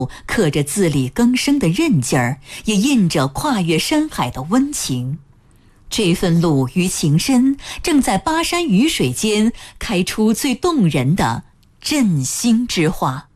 刻着自力更生的韧劲儿，也印着跨越山海的温情。这份路与情深，正在巴山雨水间开出最动人的振兴之花。